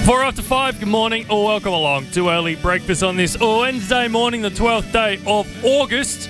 4 after 5, good morning or welcome along to Early Breakfast on this Wednesday morning, the 12th day of August.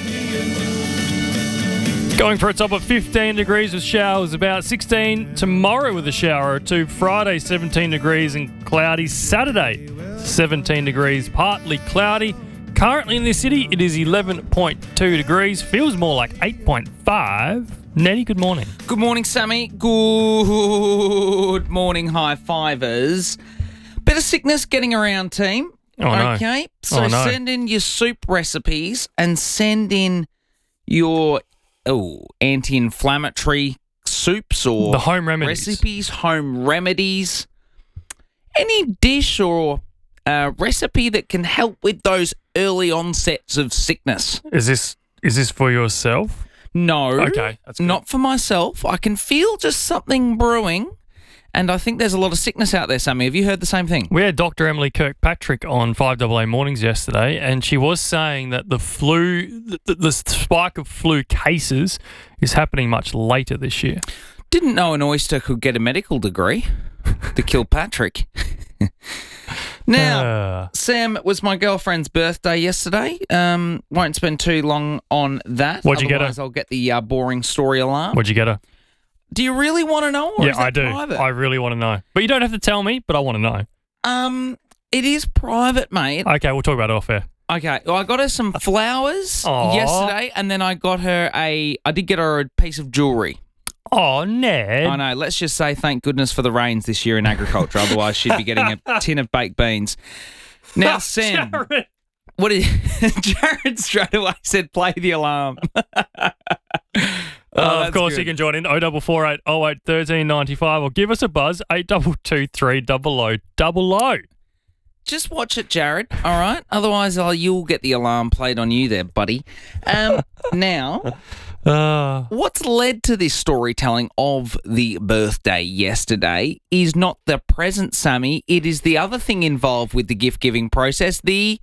Going for a top of 15 degrees with showers, about 16 tomorrow with a shower or two. Friday, 17 degrees and cloudy. Saturday, 17 degrees, partly cloudy. Currently in this city, it is 11.2 degrees. Feels more like 8.5. Nettie, good morning. Good morning, Sammy. Good morning, high fivers. Bit of sickness getting around, team. Oh, no. Okay, so send in your soup recipes and send in your anti-inflammatory soups or The home remedies. recipes, home remedies. Any dish or recipe that can help with those early onsets of sickness. Is this for yourself? No, Okay, that's good. not for myself. I can feel just something brewing, and I think there's a lot of sickness out there, Sammy. Have you heard the same thing? We had Dr. Emily Kirkpatrick on 5AA Mornings yesterday, and she was saying that the spike of flu cases is happening much later this year. Didn't know an oyster could get a medical degree to kill Patrick. Now, Sam, it was my girlfriend's birthday yesterday. Won't spend too long on that. What'd you get her? Otherwise, I'll get the boring story alarm. What'd you get her? Do you really want to know? Or Yeah, is that I do. private? I really want to know. But you don't have to tell me, but I want to know. It is private, mate. Okay, we'll talk about it off air. Okay, well, I got her some flowers Aw. yesterday, and then I did get her a piece of jewellery. Oh, Ned. I know. Let's just say thank goodness for the rains this year in agriculture. Otherwise, she'd be getting a tin of baked beans. Now, Sam, Jared. what is Jared straight away said play the alarm. Of course, you can join in 0448 08 13 95 or give us a buzz 8223 300 0000. Just watch it, Jared. All right. Otherwise, you'll get the alarm played on you there, buddy. Now, what's led to this storytelling of the birthday yesterday is not the present, Sammy. It is the other thing involved with the gift-giving process, the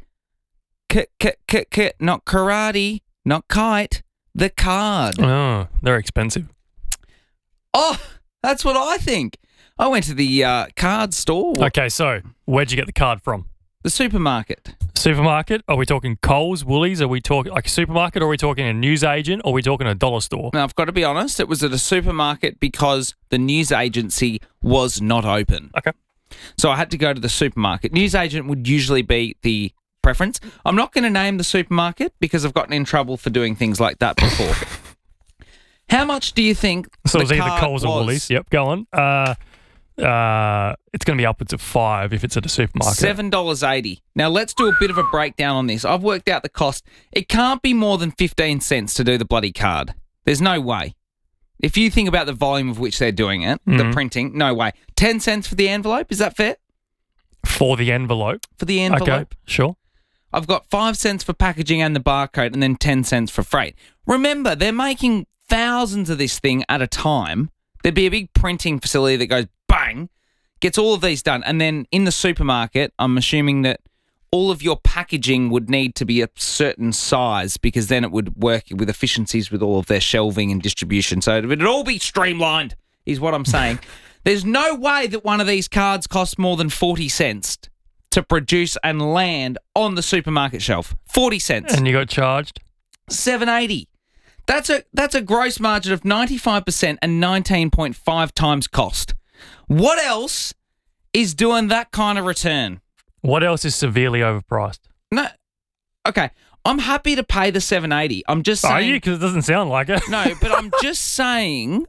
not karate, not kite, the card. Oh, they're expensive. Oh, that's what I think. I went to the card store, Okay, so where'd you get the card from? the supermarket. Supermarket? Are we talking Coles, Woolies? Are we talking like a supermarket? Or are we talking a newsagent? Or are we talking a dollar store? Now, I've got to be honest, it was at a supermarket because the news agency was not open. Okay. So I had to go to the supermarket. Newsagent would usually be the preference. I'm not going to name the supermarket because I've gotten in trouble for doing things like that before. How much do you think So the it was either card Coles or was? Woolies. Yep, go on. It's going to be upwards of $5 if it's at a supermarket. $7.80. Now, let's do a bit of a breakdown on this. I've worked out the cost. It can't be more than 15 cents to do the bloody card. There's no way. If you think about the volume of which they're doing it, the printing, no way. 10 cents for the envelope, is that fair? For the envelope. For the envelope? Okay, sure. I've got 5 cents for packaging and the barcode and then 10 cents for freight. Remember, they're making thousands of this thing at a time. There'd be a big printing facility that goes bang, gets all of these done. And then in the supermarket, I'm assuming that all of your packaging would need to be a certain size because then it would work with efficiencies with all of their shelving and distribution. So it would all be streamlined, is what I'm saying. There's no way that one of these cards costs more than 40 cents to produce and land on the supermarket shelf. 40 cents. And you got charged? $7.80. That's a gross margin of 95% and 19.5 times cost. What else is doing that kind of return? What else is severely overpriced? No. Okay. I'm happy to pay the $7.80. I'm just saying. Are you? Because it doesn't sound like it. No, but I'm just saying,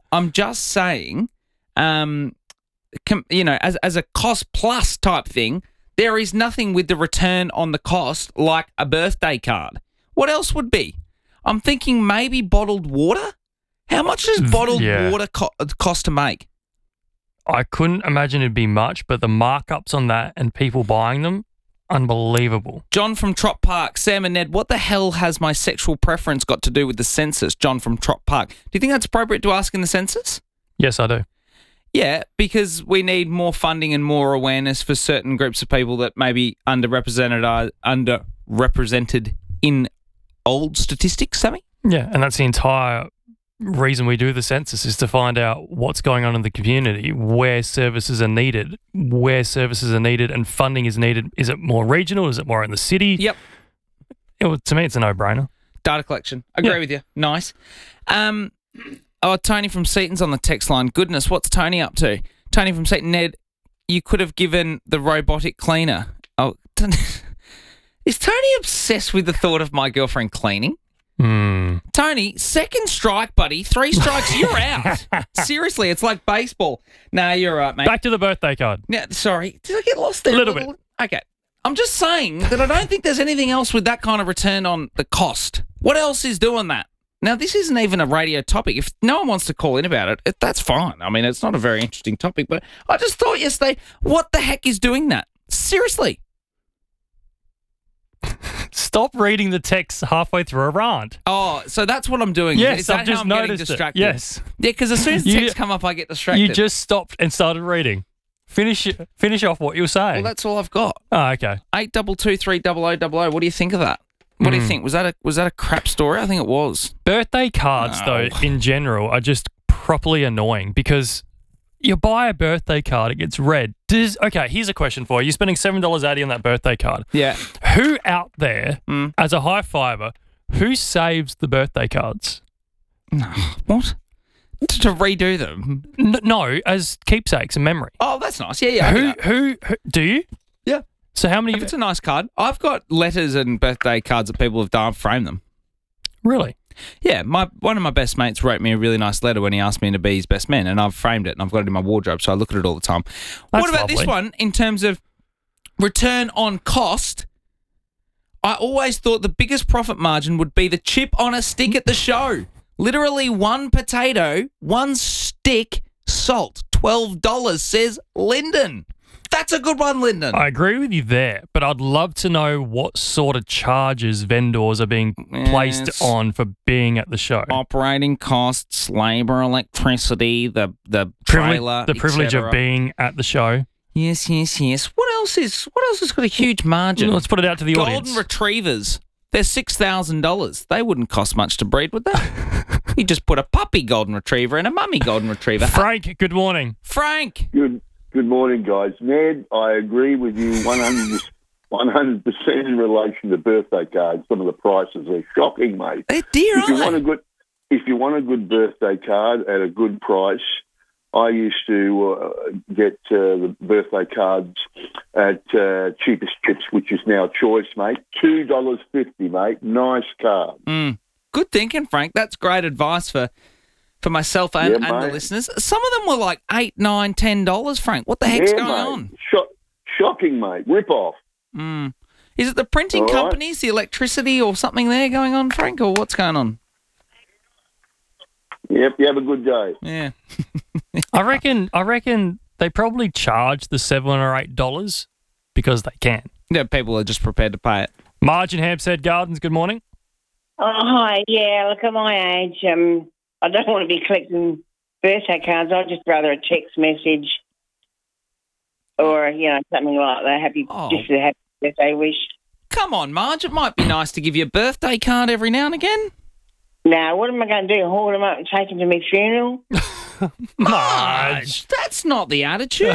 as a cost plus type thing, there is nothing with the return on the cost like a birthday card. What else would be? I'm thinking maybe bottled water. How much does bottled water cost to make? I couldn't imagine it'd be much, but the markups on that and people buying them, unbelievable. John from Trot Park, Sam and Ned, what the hell has my sexual preference got to do with the census? John from Trot Park. Do you think that's appropriate to ask in the census? Yes, I do. Yeah, because we need more funding and more awareness for certain groups of people that may be underrepresented in old statistics, Sammy? Yeah, and that's the entire reason we do the census is to find out what's going on in the community, where services are needed, and funding is needed. Is it more regional? Is it more in the city? Yep. To me, it's a no-brainer. Data collection. Agree with you. Nice. Tony from Seaton's on the text line. Goodness, what's Tony up to? Tony from Seaton, Ned, you could have given the robotic cleaner. Oh, is Tony obsessed with the thought of my girlfriend cleaning? Tony, second strike, buddy. 3 strikes, you're out. Seriously, it's like baseball. No, you're right, mate. Back to the birthday card. Yeah, sorry. Did I get lost there? A little bit. Okay. I'm just saying that I don't think there's anything else with that kind of return on the cost. What else is doing that? Now, this isn't even a radio topic. If no one wants to call in about it, that's fine. I mean, it's not a very interesting topic, but I just thought yesterday, what the heck is doing that? Seriously. Stop reading the text halfway through a rant. Oh, so that's what I'm doing. Yes, is that I've just how I'm getting noticed distracted? it. Yes. Yeah, because as soon as texts come up, I get distracted. You just stopped and started reading. Finish off what you were saying. Well, that's all I've got. Oh, okay. 82230000. What do you think of that? What do you think? Was that a crap story? I think it was. Birthday cards, though, in general, are just properly annoying because you buy a birthday card, it gets read. Okay, here's a question for you. You're spending $7.80 on that birthday card. Yeah. Who out there, as a high fiver, who saves the birthday cards? What? To redo them? No, as keepsakes and memory. Oh, that's nice. Yeah. Who do you? Yeah. So how many? If it's a nice card. I've got letters and birthday cards that people have done. I've framed them. Really? Yeah. One of my best mates wrote me a really nice letter when he asked me to be his best man, and I've framed it and I've got it in my wardrobe, so I look at it all the time. That's what about lovely. this one in terms of return on cost? I always thought the biggest profit margin would be the chip on a stick at the show. Literally 1 potato, 1 stick, salt. $12, says Lyndon. That's a good one, Lyndon. I agree with you there, but I'd love to know what sort of charges vendors are being placed on for being at the show. Operating costs, labour, electricity, the trailer, the privilege of being at the show. Yes. What else has got a huge margin? Let's put it out to the Golden audience. retrievers. They're $6,000. They wouldn't cost much to breed, would they? You just put a puppy golden retriever and a mummy golden retriever. Frank, good morning. Frank. Good morning, guys. Ned, I agree with you 100% in relation to birthday cards. Some of the prices are shocking, mate. They're dear, If you want a good birthday card at a good price, I used to get the birthday cards at Cheapest Chips, which is now Choice, mate. $2.50, mate. Nice card. Good thinking, Frank. That's great advice for myself and the listeners. Some of them were like $8, $9, $10, Frank. What the heck's going on? Shocking, mate. Rip off. Is it the printing companies, the electricity or something there going on, Frank, or what's going on? Yep, you have a good day. Yeah. I reckon they probably charge the $7 or $8 because they can. Yeah, people are just prepared to pay it. Marge in Hampstead Gardens, good morning. Oh, hi. Yeah, look, at my age, I don't want to be collecting birthday cards. I'd just rather a text message or, something like that. Just a happy birthday wish. Come on, Marge. It might be nice to give you a birthday card every now and again. No, what am I going to do? Haul them up and take them to my funeral? Marge, that's not the attitude.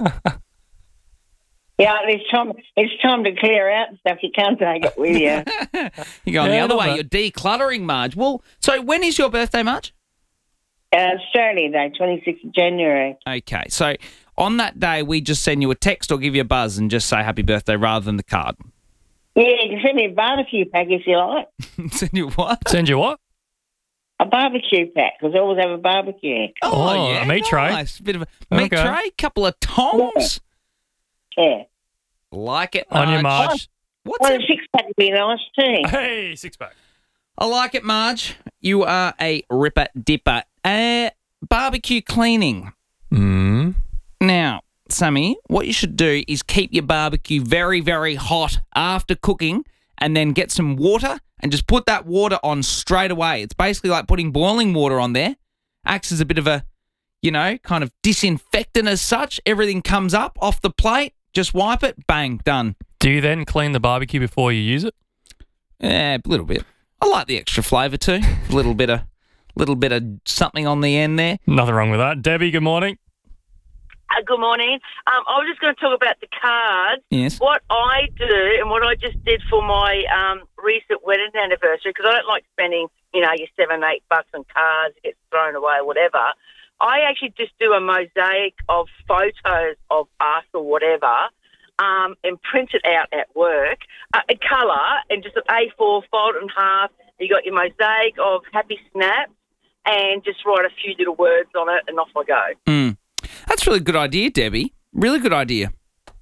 Yeah, it's time to clear out and stuff. You can't take it with you. You're going the other way. You're decluttering, Marge. Well, so when is your birthday, Marge? Australia Day, 26th of January. Okay, so on that day, we just send you a text or give you a buzz and just say happy birthday rather than the card. Yeah, you can send me a barbecue pack if you like. Send you what? Send you what? A barbecue pack, because I always have a barbecue. Oh, yeah, a meat tray. Nice. Bit of a meat tray, couple of tongs. Yeah. Like it, Marge. On your Marge. What's Well, it? a six-pack would be nice too. Hey, 6-pack. I like it, Marge. You are a ripper dipper. Barbecue cleaning. Now, Sammy, what you should do is keep your barbecue very, very hot after cooking and then get some water and just put that water on straight away. It's basically like putting boiling water on there. Acts as a bit of a, kind of disinfectant as such. Everything comes up off the plate. Just wipe it. Bang. Done. Do you then clean the barbecue before you use it? Yeah, a little bit. I like the extra flavour too. A little bit of Little bit of something on the end there. Nothing wrong with that. Debbie, good morning. Good morning. I was just going to talk about the cards. Yes. What I do and what I just did for my recent wedding anniversary, because I don't like spending, your $7, $8 on cards, it gets thrown away or whatever. I actually just do a mosaic of photos of us or whatever and print it out at work, a colour, and just an A4, fold it in half. You got your mosaic of happy snaps and just write a few little words on it and off I go. That's a really good idea, Debbie. Really good idea.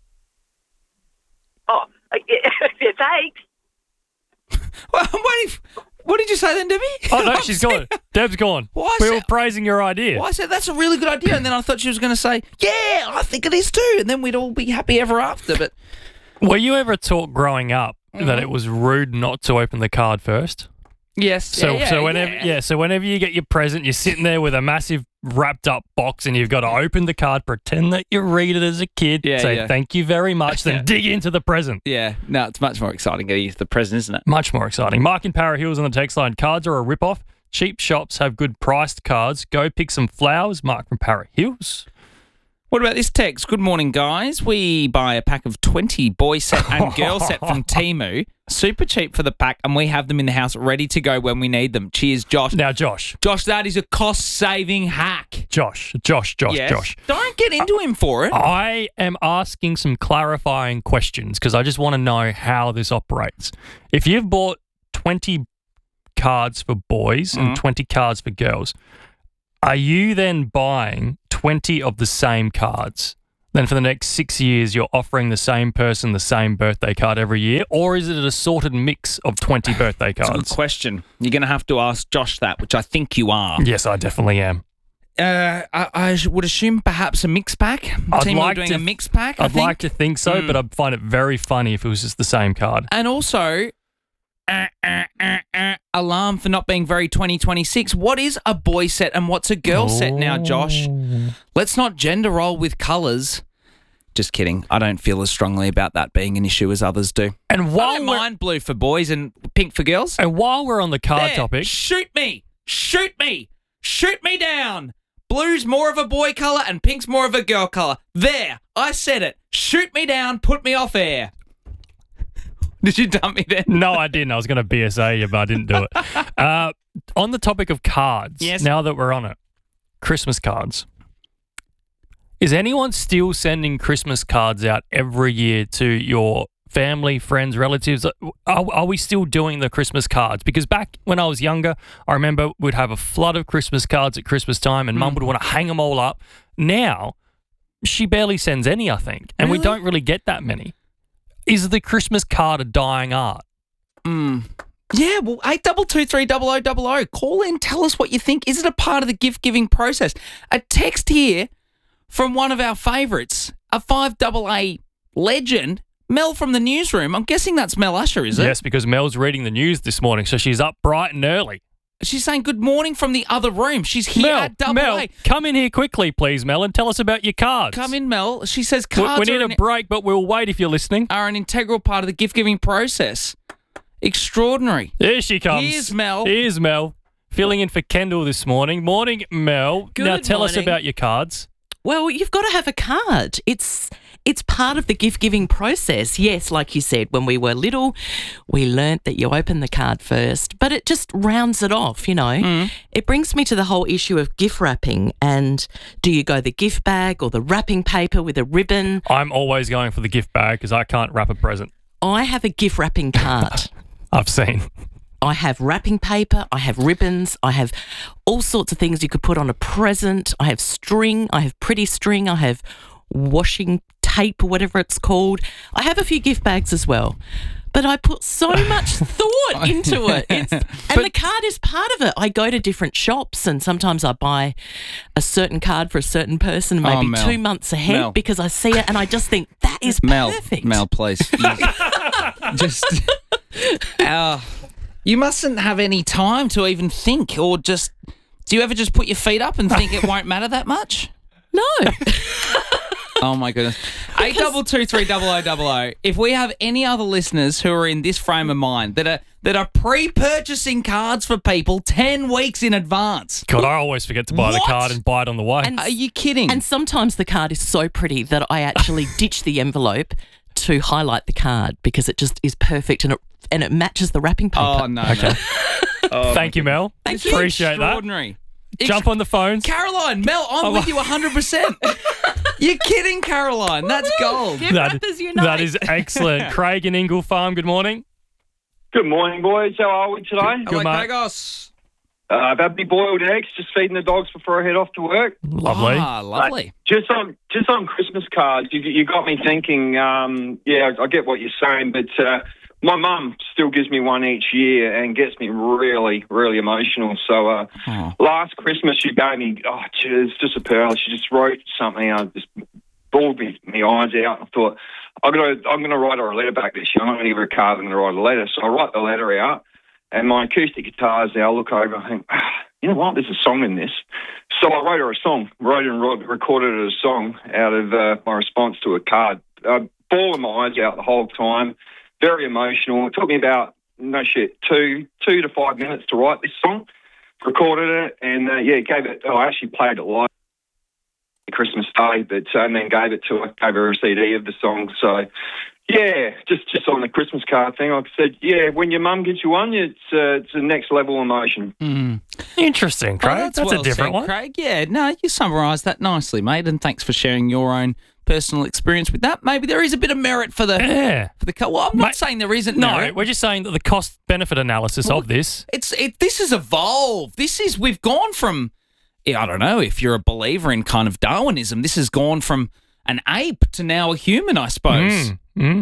Oh, thanks. Well, what did you say then, Debbie? Oh, no, she's gone. Deb's gone. Why We is were it- praising your idea. Well, I said, that's a really good idea. And then I thought she was going to say, yeah, I think it is too. And then we'd all be happy ever after. But Were you ever taught growing up that it was rude not to open the card first? yes. So whenever you get your present, you're sitting there with a massive wrapped up box and you've got to open the card, pretend that you read it as a kid, Yeah, say yeah. thank you very much, then dig into the present. Yeah. No, it's much more exciting getting into the present, isn't it? Much more exciting. Mark in Para Hills on the text line. Cards are a rip-off. Cheap shops have good priced cards. Go pick some flowers. Mark from Para Hills. What about this text? Good morning, guys. We buy a pack of 20 boy set and girl set from Temu. Super cheap for the pack, and we have them in the house ready to go when we need them. Cheers, Josh. Now, Josh. Josh, that is a cost-saving hack. Josh. Yes. Don't get into him for it. I am asking some clarifying questions because I just want to know how this operates. If you've bought 20 cards for boys and 20 cards for girls, are you then buying 20 of the same cards? Then for the next 6 years, you're offering the same person the same birthday card every year? Or is it an assorted mix of 20 birthday That's a good cards? question. You're going to have to ask Josh that, which I think you are. Yes, I definitely am. I would assume perhaps a mix pack. I'd Team like are doing to- a mix pack, I I'd think. like to think so, but I'd find it very funny if it was just the same card. And also, alarm for not being very 2026. What is a boy set and what's a girl set now, Josh? Let's not gender roll with colours. Just kidding. I don't feel as strongly about that being an issue as others do. And I while don't we're, mind blue for boys and pink for girls. and while we're on the card There, topic, shoot me. Shoot me. Shoot me down. Blue's more of a boy colour and pink's more of a girl colour. There. I said it. Shoot me down. Put me off air. Did you dump me then? no, I didn't. I was going to BSA you, but I didn't do it. On the topic of cards, Yes. now that we're on it, Christmas cards. Is anyone still sending Christmas cards out every year to your family, friends, relatives? Are we still doing the Christmas cards? Because back when I was younger, I remember we'd have a flood of Christmas cards at Christmas time and Mum would want to hang them all up. Now, she barely sends any, I think, and we Really? don't really get that many. Is the Christmas card a dying art? Yeah, well, 82230000. Call in, tell us what you think. Is it a part of the gift-giving process? A text here from one of our favourites, a 5AA legend, Mel from the newsroom. I'm guessing that's Mel Usher, is it? Yes, because Mel's reading the news this morning, so she's up bright and early. She's saying good morning from the other room. She's here at AA. Mel, come in here quickly, please, Mel, and tell us about your cards. Come in, Mel. She says We cards need a break, but we'll wait if you're listening. are an integral part of the gift-giving process. Extraordinary. Here she comes. Here's Mel. Here's Mel, filling in for Kendall this morning. Morning, Mel. Good now tell us morning. about your cards. Well, you've got to have a card. It's part of the gift-giving process. Yes, like you said, when we were little, we learnt that you open the card first, but it just rounds it off, you know. It brings me to the whole issue of gift wrapping and do you go the gift bag or the wrapping paper with a ribbon? I'm always going for the gift bag because I can't wrap a present. I have a gift wrapping card. I've seen. I have wrapping paper, I have ribbons, I have all sorts of things you could put on a present. I have string, I have pretty string, I have washing tape or whatever it's called. I have a few gift bags as well. But I put so much thought into it. And the card is part of it. I go to different shops and sometimes I buy a certain card for a certain person maybe Mel. 2 months ahead Mel. because I see it and I just think that is perfect. Mel, please. Just, you mustn't have any time to even think or just, do you ever just put your feet up and think it won't matter that much? No. Oh my goodness. 82230000. If we have any other listeners who are in this frame of mind that are pre-purchasing cards for people 10 weeks in advance. God, I always forget to buy the What? card and buy it on the way. And- Are you kidding? And sometimes the card is so pretty that I actually ditch the envelope to highlight the card because it just is perfect and it matches the wrapping paper. Oh, no. Okay. No. Thank you, Mel. This is Appreciate that. extraordinary. Jump on the phones. Caroline, Mel, I'm with you 100%. You're kidding, Caroline. That's gold. Gift wrappers unite. That is excellent. Craig in Ingle Farm, good morning. Good morning, boys. How are we today? Good, mate. Cragos. I've had me boiled eggs, just feeding the dogs before I head off to work. Lovely. Ah, lovely. Just on Christmas cards, you got me thinking. Yeah, I get what you're saying, but my mum still gives me one each year and gets me really, really emotional. So last Christmas she gave me, it's just a pearl. She just wrote something. I just bawled my eyes out. I thought, I'm gonna write her a letter back this year. I'm not going to give her a card. I'm going to write a letter. So I write the letter out, and my acoustic guitars there. I look over. I think, you know what? There's a song in this. So I wrote her a song. Recorded her a song out of my response to a card. Bawling my eyes out the whole time. Very emotional. It took me about 2 to 5 minutes to write this song. Recorded it, and gave it. I actually played it live Christmas Day, but and then gave her a CD of the song. So yeah, just on the Christmas card thing, like I said, yeah, when your mum gives you one, it's a next level emotion. Interesting, Craig. Oh, that's well a different said, one. Craig. Yeah, no, you summarised that nicely, mate, and thanks for sharing your own personal experience with that. Maybe there is a bit of merit for the card. Well, I'm not saying there isn't merit. No, we're just saying that the cost-benefit analysis of this. This has evolved. We've gone from, I don't know if you're a believer in kind of Darwinism, this has gone from an ape to now a human, I suppose.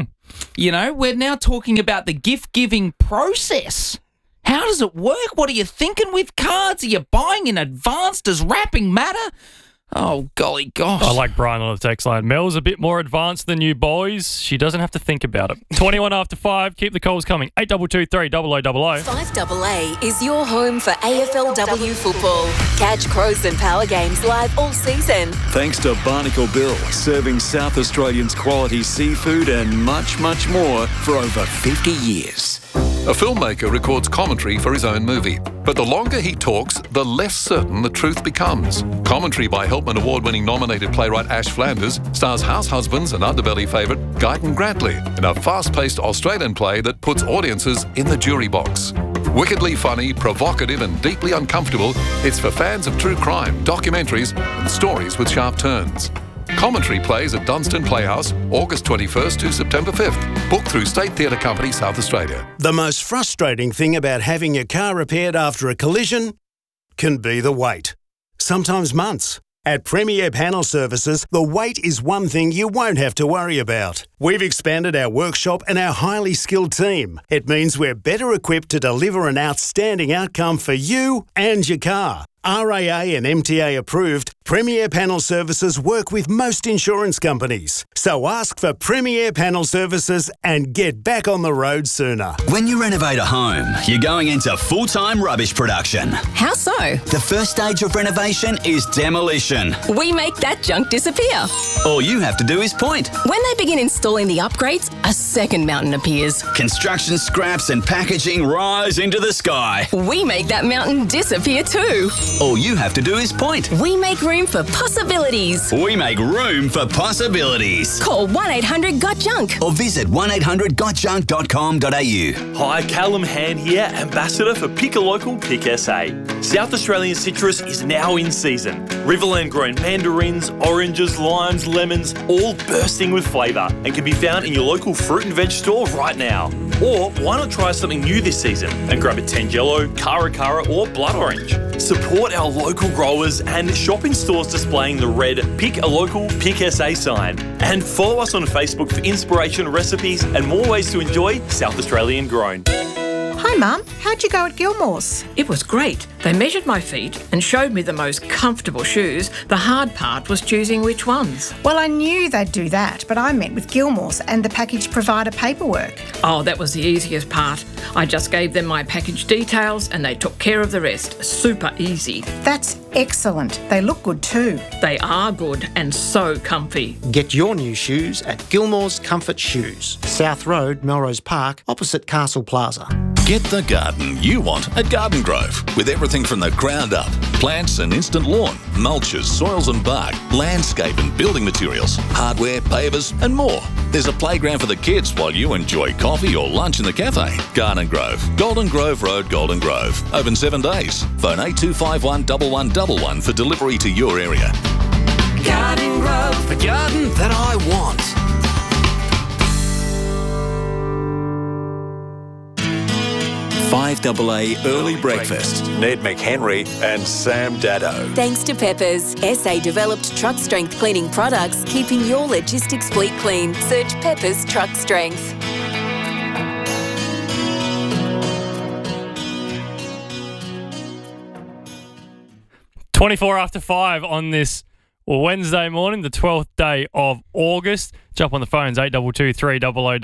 You know, we're now talking about the gift-giving process. How does it work? What are you thinking with cards? Are you buying in advance? Does wrapping matter? Oh, golly gosh. I like Brian on the text line. Mel's a bit more advanced than you boys. She doesn't have to think about it. 21 after 5. Keep the calls coming. 8223 0000. 5AA is your home for AFLW football. Catch Crows and Power Games live all season. Thanks to Barnacle Bill, serving South Australians quality seafood and much, much more for over 50 years. A filmmaker records commentary for his own movie, but the longer he talks, the less certain the truth becomes. Commentary by Helpman Award-winning nominated playwright Ash Flanders stars house husbands and underbelly favourite Guyton Grantley in a fast-paced Australian play that puts audiences in the jury box. Wickedly funny, provocative and deeply uncomfortable, it's for fans of true crime, documentaries and stories with sharp turns. Commentary plays at Dunstan Playhouse, August 21st to September 5th. Booked through State Theatre Company, South Australia. The most frustrating thing about having your car repaired after a collision can be the wait. Sometimes months. At Premier Panel Services, the wait is one thing you won't have to worry about. We've expanded our workshop and our highly skilled team. It means we're better equipped to deliver an outstanding outcome for you and your car. RAA and MTA approved, Premier Panel Services work with most insurance companies. So ask for Premier Panel Services and get back on the road sooner. When you renovate a home, you're going into full-time rubbish production. How so? The first stage of renovation is demolition. We make that junk disappear. All you have to do is point. When they begin installing the upgrades, a second mountain appears. Construction scraps and packaging rise into the sky. We make that mountain disappear too. All you have to do is point. We make room for possibilities. We make room for possibilities. Call 1-800-GOT-JUNK or visit 1800gotjunk.com.au. Hi, Callum Hand here, Ambassador for Pick a Local, Pick SA. South Australian citrus is now in season. Riverland grown mandarins, oranges, limes, lemons, all bursting with flavour and can be found in your local fruit and veg store right now. Or why not try something new this season and grab a Tangelo, Cara Cara or Blood Orange. Support our local growers and shop in stores displaying the red Pick a Local, Pick SA sign. And follow us on Facebook for inspiration, recipes and more ways to enjoy South Australian grown. Hi Mum. How'd you go at Gilmore's? It was great. They measured my feet and showed me the most comfortable shoes. The hard part was choosing which ones. Well, I knew they'd do that, but I met with Gilmore's and the package provider paperwork. Oh, that was the easiest part. I just gave them my package details and they took care of the rest. Super easy. That's excellent. They look good too. They are good and so comfy. Get your new shoes at Gilmore's Comfort Shoes, South Road, Melrose Park, opposite Castle Plaza. Get the garden you want at Garden Grove, with everything from the ground up. Plants and instant lawn, mulches, soils and bark, landscape and building materials, hardware, pavers and more. There's a playground for the kids while you enjoy coffee or lunch in the cafe. Garden Grove, Golden Grove Road, Golden Grove. Open 7 days. Phone 8251 1111 for delivery to your area. Garden Grove, the garden that I want. 5AA Early Breakfast. Ned McHenry and Sam Daddo. Thanks to Peppers, SA-developed truck strength cleaning products, keeping your logistics fleet clean. Search Peppers Truck Strength. 24 after 5 on this Wednesday morning, the 12th day of August. Jump on the phones, 8223 300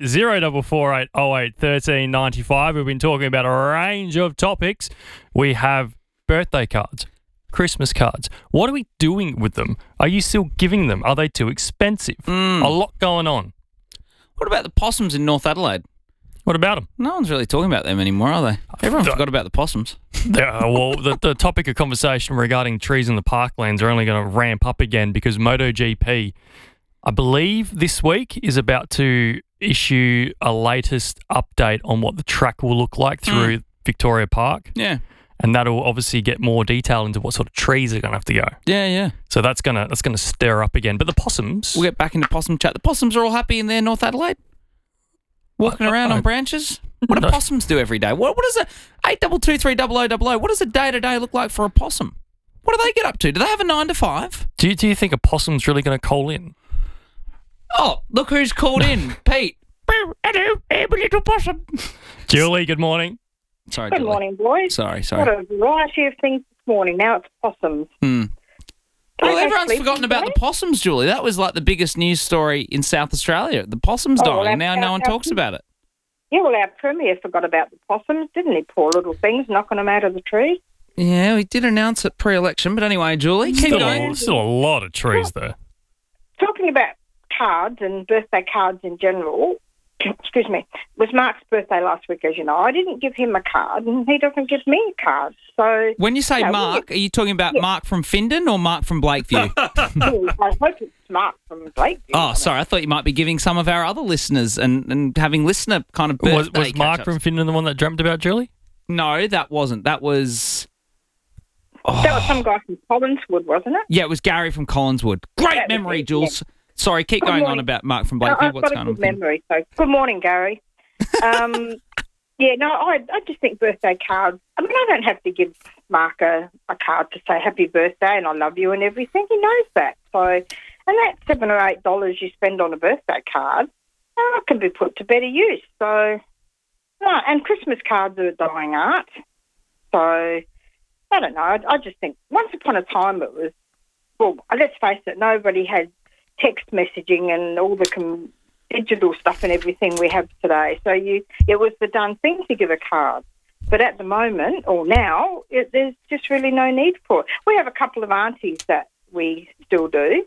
0448 08 13 95. We've been talking about a range of topics. We have birthday cards, Christmas cards. What are we doing with them? Are you still giving them? Are they too expensive? A lot going on. What about the possums in North Adelaide? What about them? No one's really talking about them anymore, are they? Everyone forgot about the possums. Well, the topic of conversation regarding trees in the parklands are only going to ramp up again because MotoGP, I believe this week, is about to issue a latest update on what the track will look like through Victoria Park. Yeah. And that'll obviously get more detail into what sort of trees are going to have to go. Yeah. So that's gonna stir up again. But the possums... We'll get back into possum chat. The possums are all happy in there, North Adelaide? Walking around on branches? What do possums do every day? What is a 8223 0000? What does a day-to-day look like for a possum? What do they get up to? Do they have a 9 to 5? Do you think a possum's really going to call in? Oh, look who's called in. Pete. Hello, I'm a little possum. Julie, good morning. Sorry, Good Julie. morning, boys. Sorry. What a variety of things this morning. Now it's possums. Well, everyone's forgotten about the possums, Julie. That was like the biggest news story in South Australia. The possums dying, and now no one talks about it. Yeah, well, our Premier forgot about the possums, didn't he? Poor little things, knocking them out of the tree. Yeah, we did announce it pre-election, but anyway, Julie, keep going. Still a lot of trees there. Talking about cards and birthday cards in general, excuse me, it was Mark's birthday last week, as you know. I didn't give him a card, and he doesn't give me a card. So when you say Mark, are you talking about Mark from Findon or Mark from Blakeview? I hope it's Mark from Blakeview. Oh, sorry. I thought you might be giving some of our other listeners and having listener kind of birthday Was Mark catch-ups. from Findon the one that dreamt about Julie? No, that wasn't. That was... That was some guy from Collinswood, wasn't it? Yeah, it was Gary from Collinswood. Great That was memory, it, Jules. yeah. Sorry, keep Good going morning. on about Mark from Blakeview. I've What's got going a on good with him? memory. So, good morning, Gary. Yeah, no, I just think birthday cards. I mean, I don't have to give Mark a card to say happy birthday and I love you and everything. He knows that. So, and that $7 or $8 you spend on a birthday card can be put to better use. So, no, and Christmas cards are a dying art. So, I don't know. I just think once upon a time it was, well, let's face it, nobody had text messaging and all the digital stuff and everything we have today. So it was the done thing to give a card. But at the moment, or now, there's just really no need for it. We have a couple of aunties that we still do.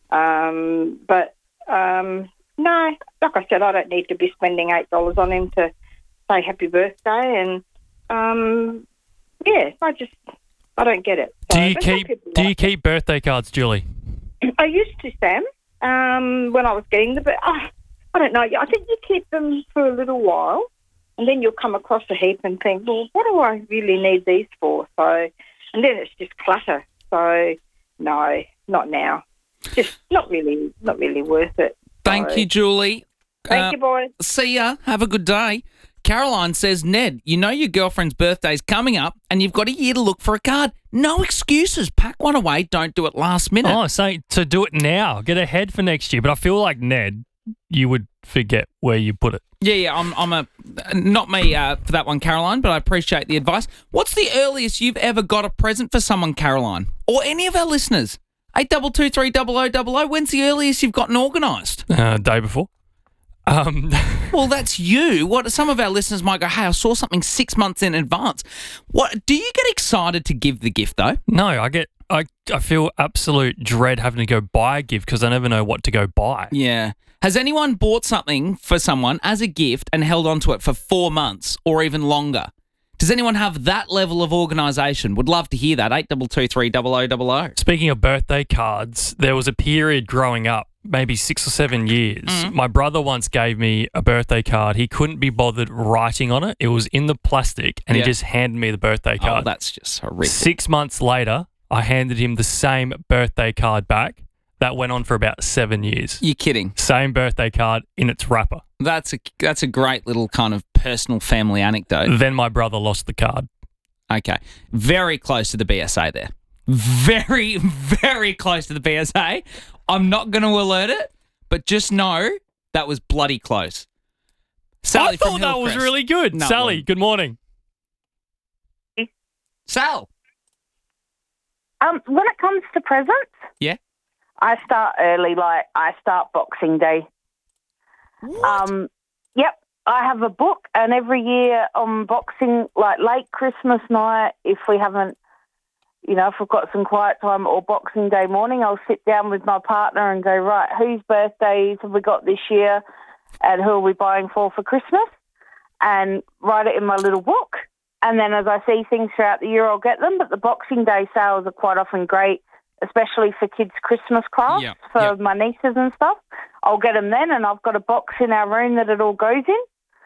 But no, like I said, I don't need to be spending $8 on him to say happy birthday. And, yeah, I don't get it. So, Do you keep birthday cards, Julie? I used to, Sam, when I was getting them, but I don't know. I think you keep them for a little while and then you'll come across a heap and think, well, what do I really need these for? So, and then it's just clutter. So, no, not now. Just not really worth it. Thank you, Julie. Thank you, boys. See ya. Have a good day. Caroline says, Ned, you know your girlfriend's birthday's coming up and you've got a year to look for a card. No excuses. Pack one away. Don't do it last minute. Oh, so to do it now. Get ahead for next year. But I feel like Ned you would forget where you put it. Yeah, I'm a not me for that one, Caroline, but I appreciate the advice. What's the earliest you've ever got a present for someone, Caroline, or any of our listeners? 8223 When's the earliest you've gotten organised? Day before. Well, that's you. What some of our listeners might go, hey, I saw something 6 months in advance. What do you get excited to give the gift though? No, I feel absolute dread having to go buy a gift because I never know what to go buy. Yeah. Has anyone bought something for someone as a gift and held on to it for 4 months or even longer? Does anyone have that level of organisation? Would love to hear that. 8223 Speaking of birthday cards, there was a period growing up, maybe 6 or 7 years. My brother once gave me a birthday card. He couldn't be bothered writing on it. It was in the plastic, and he just handed me the birthday card. Oh, that's just horrific. 6 months later, I handed him the same birthday card back. That went on for about 7 years. You're kidding. Same birthday card in its wrapper. That's a great little kind of personal family anecdote. Then my brother lost the card. Okay. Very close to the BSA there. Very, very close to the BSA. I'm not going to alert it, but just know that was bloody close. Sally I thought that was really good. No, Sally, good morning. Sal. When it comes to presents, yeah, I start early. Like I start Boxing Day. What? Yep. I have a book, and every year on Boxing, like late Christmas night, if we haven't, if we've got some quiet time, or Boxing Day morning, I'll sit down with my partner and go, right, whose birthdays have we got this year, and who are we buying for Christmas, and write it in my little book. And then as I see things throughout the year, I'll get them. But the Boxing Day sales are quite often great, especially for kids' Christmas crafts, for my nieces and stuff. I'll get them then, and I've got a box in our room that it all goes in.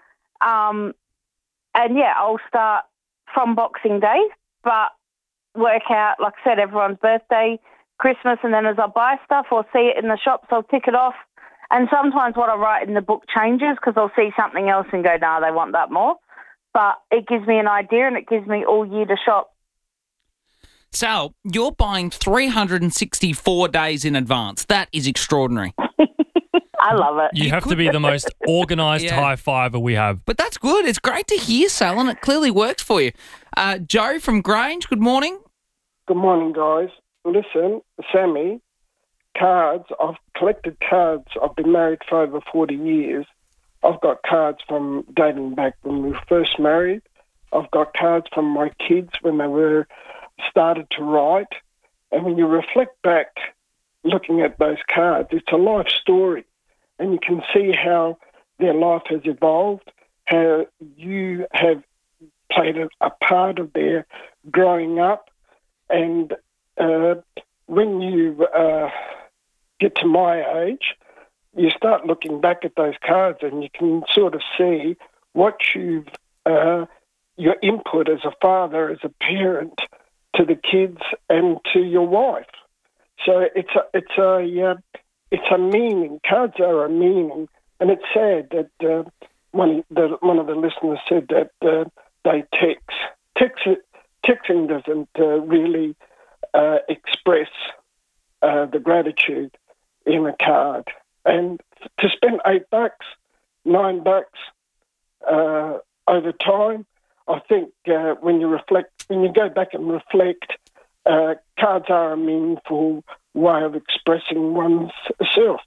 And, yeah, I'll start from Boxing Day, but work out, like I said, everyone's birthday, Christmas, and then as I buy stuff or see it in the shops, I'll tick it off. And sometimes what I write in the book changes because I'll see something else and go, nah, they want that more. But it gives me an idea and it gives me all year to shop. Sal, you're buying 364 days in advance. That is extraordinary. I love it. You have to be the most organised high-fiver we have. But that's good. It's great to hear, Sal, and it clearly works for you. Joe from Grange, good morning. Good morning, guys. Listen, Sammy, cards. I've collected cards. I've been married for over 40 years. I've got cards from dating back when we were first married. I've got cards from my kids when they were started to write. And when you reflect back looking at those cards, it's a life story. And you can see how their life has evolved, how you have played a part of their growing up. And when you get to my age, you start looking back at those cards and you can sort of see what your input as a father, as a parent, to the kids and to your wife. So it's a meaning. Cards are a meaning, and it's sad that one of the listeners said that they text. Texting doesn't really express the gratitude in a card. And to spend $8, $9 over time, I think when you go back and reflect, cards are a meaningful way of expressing oneself.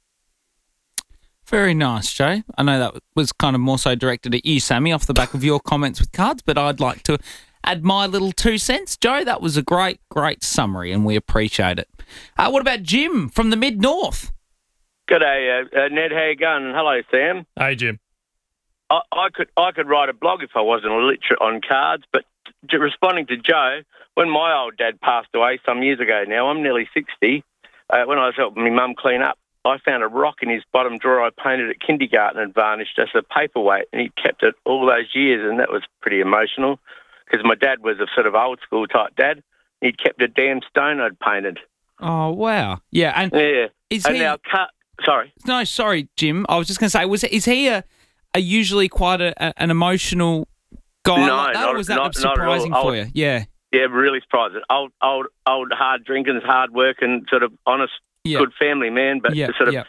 Very nice, Joe. I know that was kind of more so directed at you, Sammy, off the back of your comments with cards, but I'd like to add my little 2 cents. Joe, that was a great, great summary, and we appreciate it. What about Jim from the Mid-North? G'day, Ned. How you going? Hello, Sam. Hey, Jim. I could write a blog if I wasn't illiterate on cards, but responding to Joe, when my old dad passed away some years ago now, I'm nearly 60, when I was helping my mum clean up, I found a rock in his bottom drawer I painted at kindergarten and varnished as a paperweight, and he kept it all those years, and that was pretty emotional because my dad was a sort of old-school type dad. He'd kept a damn stone I'd painted. Oh, wow. Yeah, and is and he... now, sorry. No, sorry, Jim. I was just going to say, is he a usually quite an emotional guy like that, or was that surprising for you? Yeah. Yeah, really surprising. Old, hard drinking, hard working, sort of honest, good family man, but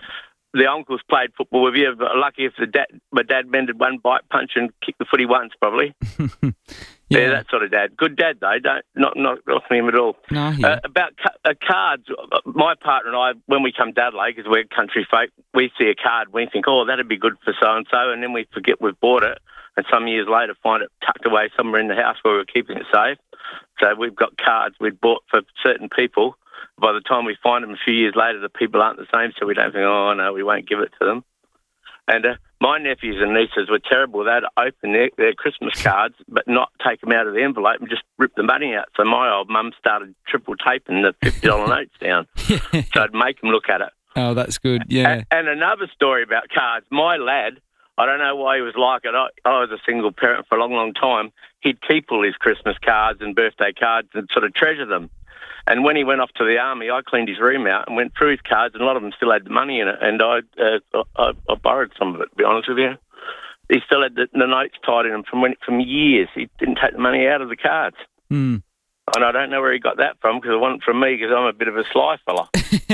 the uncles played football with you. But lucky if my dad mended one bite punch and kicked the footy once, probably. Yeah, that sort of dad. Good dad, though. Not knocking him at all. No, yeah. About cards, my partner and I, when we come to Adelaide, because we're country folk, we see a card, we think, oh, that'd be good for so-and-so, and then we forget we've bought it, and some years later find it tucked away somewhere in the house where we're keeping it safe. So we've got cards we'd bought for certain people. By the time we find them a few years later, the people aren't the same, so we don't think, oh, no, we won't give it to them. And my nephews and nieces were terrible. They'd open their Christmas cards but not take them out of the envelope and just rip the money out. So my old mum started triple taping the $50 notes down. So I'd make them look at it. Oh, that's good, yeah. And another story about cards. My lad, I don't know why he was like it. I was a single parent for a long, long time. He'd keep all his Christmas cards and birthday cards and sort of treasure them. And when he went off to the army, I cleaned his room out and went through his cards, and a lot of them still had the money in it. And I borrowed some of it, to be honest with you. He still had the notes tied in them from years. He didn't take the money out of the cards. Mm. And I don't know where he got that from, because it wasn't from me, because I'm a bit of a sly fella.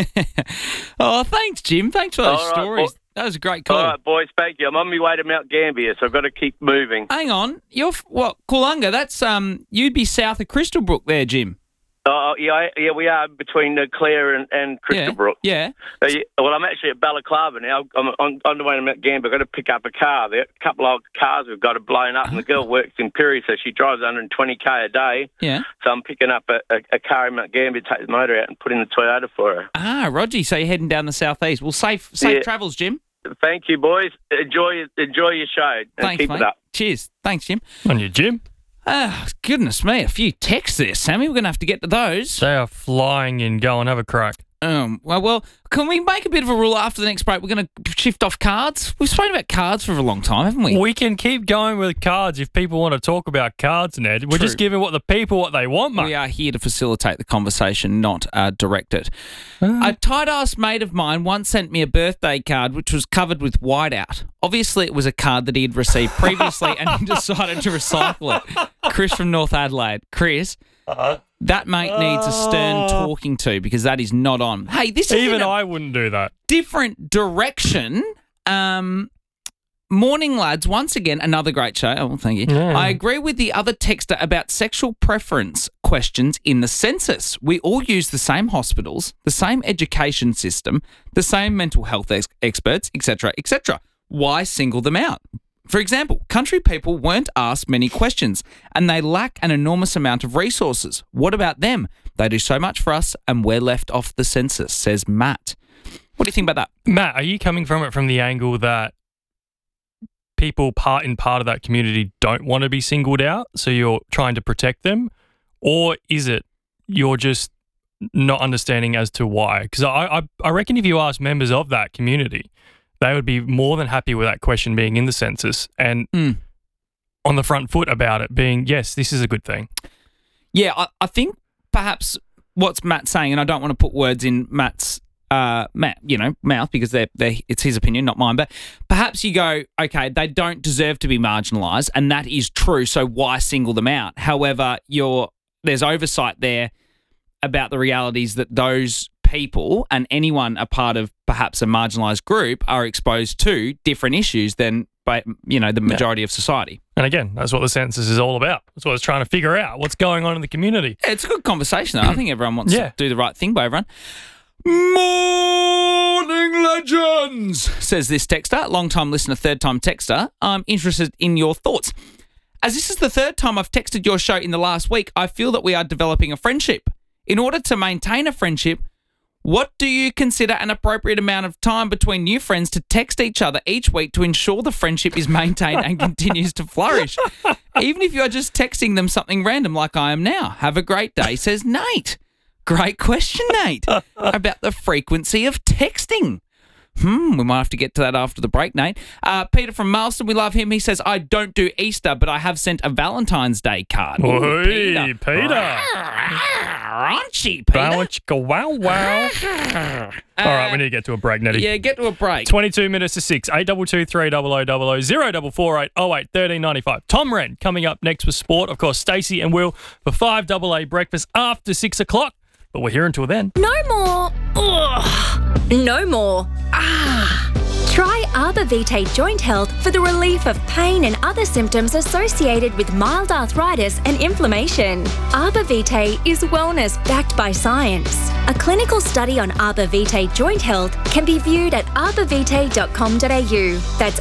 Oh, thanks, Jim. Thanks for those All right, stories. That was a great call. All right, boys, thank you. I'm on my way to Mount Gambier, so I've got to keep moving. Hang on. You're what? Coolunga, that's you'd be south of Crystal Brook there, Jim. Oh, yeah, we are between Clare and Crystal Brook. Yeah. Well, I'm actually at Balaclava now. I'm on the way to Mount Gambier. I've got to pick up a car. There, a couple of cars we've got are blown up, and the girl works in Perry, so she drives 120k a day. Yeah. So I'm picking up a car in Mount Gambier, take the motor out and put in the Toyota for her. Ah, Roger, so you're heading down the southeast. Well, safe travels, Jim. Thank you, boys. Enjoy your show. And Thanks, keep mate. it up. Cheers. Thanks, Jim. On you, Jim. Ah, goodness me, a few texts there, Sammy. We're going to have to get to those. They are flying in. Go and have a crack. Well, can we make a bit of a rule after the next break? We're going to shift off cards. We've spoken about cards for a long time, haven't we? We can keep going with cards if people want to talk about cards, Ned. We're just giving the people what they want, mate. We are here to facilitate the conversation, not direct it. A tight-ass mate of mine once sent me a birthday card which was covered with whiteout. Obviously, it was a card that he'd received previously and he decided to recycle it. Chris from North Adelaide. Chris, that mate needs a stern talking to, because that is not on. Hey, this is even I wouldn't do that. Different direction. Morning, lads. Once again, another great show. Oh, thank you. Yeah. I agree with the other texter about sexual preference questions in the census. We all use the same hospitals, the same education system, the same mental health experts, etc., etc. Why single them out? For example, country people weren't asked many questions and they lack an enormous amount of resources. What about them? They do so much for us and we're left off the census, says Matt. What do you think about that? Matt, are you coming from it from the angle that people part of that community don't want to be singled out, so you're trying to protect them? Or is it you're just not understanding as to why? Because I reckon if you ask members of that community, they would be more than happy with that question being in the census and on the front foot about it being, yes, this is a good thing. Yeah, I think perhaps what's Matt saying, and I don't want to put words in Matt's mouth, because it's his opinion, not mine, but perhaps you go, okay, they don't deserve to be marginalised, and that is true, so why single them out? However, there's oversight there about the realities that those people and anyone a part of perhaps a marginalised group are exposed to different issues than the majority of society. And again, that's what the census is all about. That's what it's trying to figure out. What's going on in the community? Yeah, it's a good conversation, though. I think everyone wants to do the right thing by everyone. Morning legends, says this texter, long-time listener, third-time texter. I'm interested in your thoughts. As this is the third time I've texted your show in the last week, I feel that we are developing a friendship. In order to maintain a friendship, what do you consider an appropriate amount of time between new friends to text each other each week to ensure the friendship is maintained and continues to flourish? Even if you are just texting them something random like I am now. Have a great day, says Nate. Great question, Nate, about the frequency of texting. We might have to get to that after the break, Nate. Peter from Marston, we love him. He says, I don't do Easter, but I have sent a Valentine's Day card. Ooh, Peter. Raunchy, Peter. Wow. All right, we need to get to a break, Nettie. Yeah, get to a break. 22 minutes to 6. 822 300 0448 08 1395. Tom Wren coming up next with sport. Of course, Stacey and Will for 5AA breakfast after 6 o'clock. But we're here until then. No more No more. Try Arbor Vitae Joint Health for the relief of pain and other symptoms associated with mild arthritis and inflammation. Arbor Vitae is wellness backed by science. A clinical study on Arbor Vitae Joint Health can be viewed at arborvitae.com.au. That's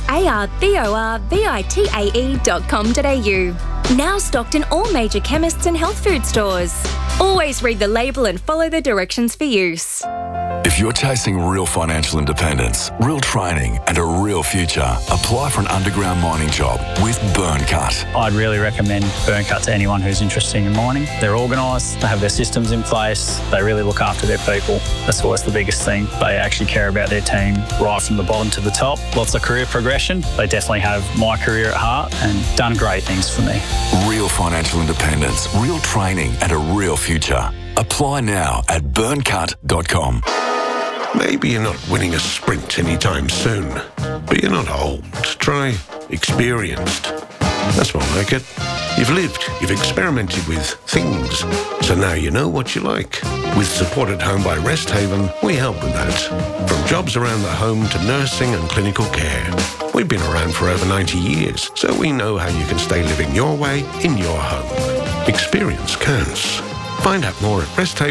arborvitae.com.au. Now stocked in all major chemists and health food stores. Always read the label and follow the directions for use. If you're chasing real financial independence, real training and a real future, apply for an underground mining job with Burncut. I'd really recommend Burncut to anyone who's interested in mining. They're organised, they have their systems in place, they really look after their people. That's always the biggest thing. They actually care about their team right from the bottom to the top. Lots of career progression. They definitely have my career at heart and done great things for me. Real financial independence, real training and a real future. Apply now at burncut.com. Maybe you're not winning a sprint anytime soon, but you're not old. Try experienced. That's more like it. You've lived, you've experimented with things, so now you know what you like. With Support at Home by Rest Haven, we help with that. From jobs around the home to nursing and clinical care. We've been around for over 90 years, so we know how you can stay living your way in your home. Experience counts. Find out more at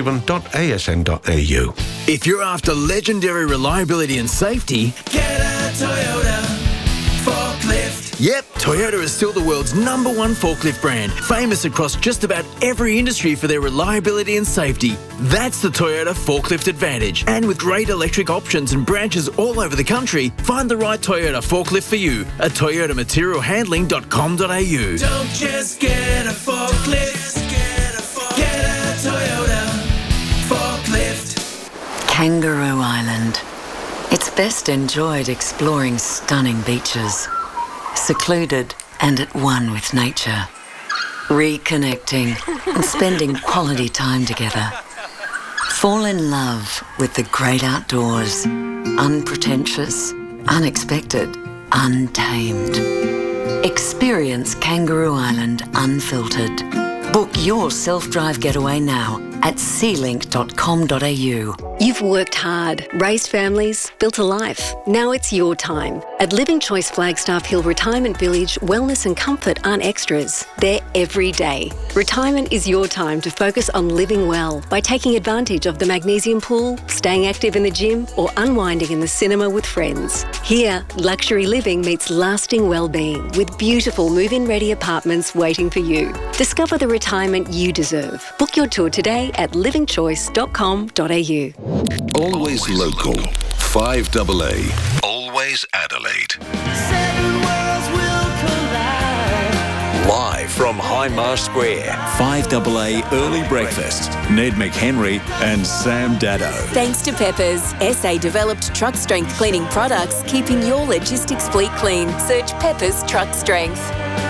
resthaven.asn.au. If you're after legendary reliability and safety, get a Toyota forklift. Yep, Toyota is still the world's #1 forklift brand, famous across just about every industry for their reliability and safety. That's the Toyota Forklift Advantage. And with great electric options and branches all over the country, find the right Toyota forklift for you at toyotamaterialhandling.com.au. Don't just get a forklift, get a Toyota forklift. Kangaroo Island. It's best enjoyed exploring stunning beaches, secluded and at one with nature, reconnecting and spending quality time together. Fall in love with the great outdoors, unpretentious, unexpected, untamed. Experience Kangaroo Island unfiltered. Book your self-drive getaway now at sealink.com.au. You've worked hard, raised families, built a life. Now it's your time. At Living Choice Flagstaff Hill Retirement Village, wellness and comfort aren't extras. They're every day. Retirement is your time to focus on living well by taking advantage of the magnesium pool, staying active in the gym, or unwinding in the cinema with friends. Here, luxury living meets lasting well-being with beautiful move-in ready apartments waiting for you. Discover the retirement you deserve. Book your tour today at livingchoice.com.au. Always local. 5AA. Always Adelaide. Live from Hindmarsh Square, 5AA Early Breakfast. Ned McHenry and Sam Dado. Thanks to Peppers, SA-developed truck strength cleaning products, keeping your logistics fleet clean. Search Peppers Truck Strength.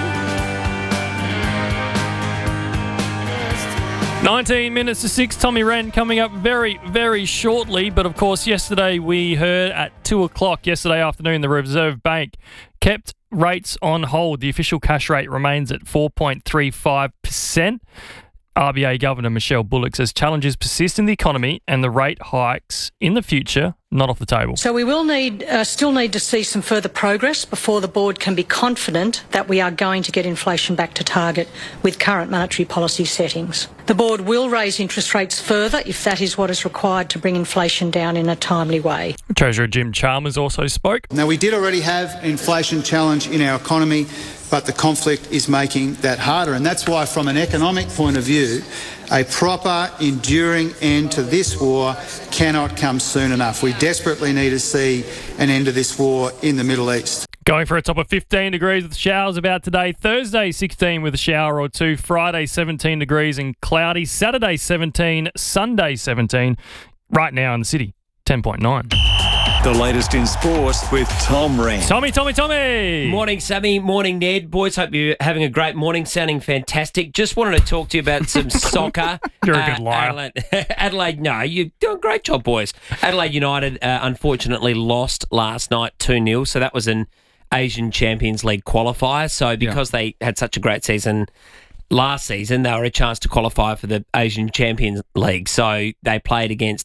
19 minutes to 6. Tommy Wren coming up very, very shortly. But of course, yesterday we heard at 2 o'clock yesterday afternoon, the Reserve Bank kept rates on hold. The official cash rate remains at 4.35%. RBA Governor Michelle Bullock says challenges persist in the economy and the rate hikes in the future not off the table. So we will still need to see some further progress before the board can be confident that we are going to get inflation back to target with current monetary policy settings. The board will raise interest rates further if that is what is required to bring inflation down in a timely way. Treasurer Jim Chalmers also spoke. Now, we did already have an inflation challenge in our economy, but the conflict is making that harder. And that's why, from an economic point of view, a proper, enduring end to this war cannot come soon enough. We desperately need to see an end to this war in the Middle East. Going for a top of 15 degrees with showers about today. Thursday, 16 with a shower or two. Friday, 17 degrees and cloudy. Saturday, 17. Sunday, 17. Right now in the city, 10.9. The latest in sport with Tom Wren. Tommy. Morning, Sammy. Morning, Ned. Boys, hope you're having a great morning. Sounding fantastic. Just wanted to talk to you about some soccer. You're a good liar. Adelaide, no, you're doing a great job, boys. Adelaide United unfortunately lost last night 2-0, so that was an Asian Champions League qualifier. So because they had such a great season last season, they were a chance to qualify for the Asian Champions League. So they played against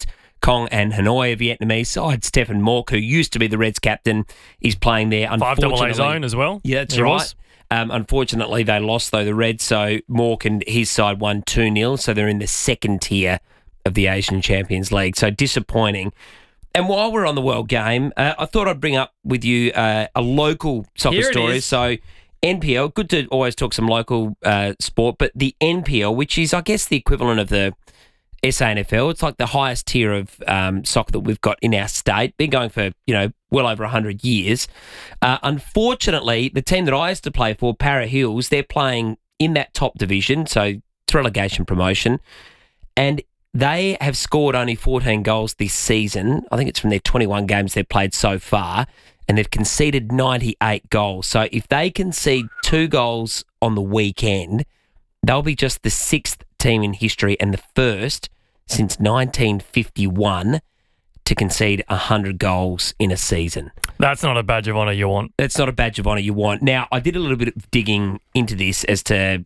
Kong and Hanoi, a Vietnamese side. Stefan Mork, who used to be the Reds captain, is playing there. 5AA zone as well. Yeah, that's He right. was. Unfortunately, they lost, though, the Reds, so Mork and his side won 2-0, so they're in the second tier of the Asian Champions League. So disappointing. And while we're on the World Game, I thought I'd bring up with you a local soccer Here it story. is. So NPL, good to always talk some local sport, but the NPL, which is, I guess, the equivalent of the SANFL, it's like the highest tier of soccer that we've got in our state. Been going for, well over 100 years. Unfortunately, the team that I used to play for, Para Hills, they're playing in that top division, so it's relegation promotion, and they have scored only 14 goals this season. I think it's from their 21 games they've played so far, and they've conceded 98 goals. So if they concede 2 goals on the weekend, they'll be just the 6th team in history and the first since 1951 to concede 100 goals in a season. That's not a badge of honour you want. That's not a badge of honour you want. Now, I did a little bit of digging into this as to,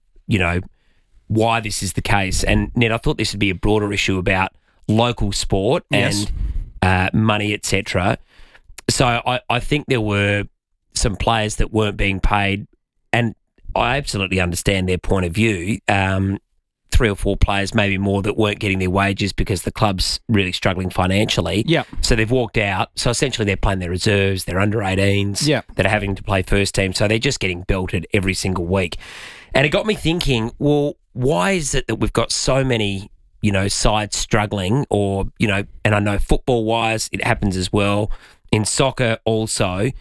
why this is the case. And, Ned, I thought this would be a broader issue about local sport and money, etc. So I think there were some players that weren't being paid, and I absolutely understand their point of view. 3 or 4 players, maybe more, that weren't getting their wages because the club's really struggling financially. Yeah. So they've walked out. So essentially they're playing their reserves, their under-18s that are having to play first team. So they're just getting belted every single week. And it got me thinking, well, why is it that we've got so many, sides struggling or, and I know football-wise it happens as well, in soccer also,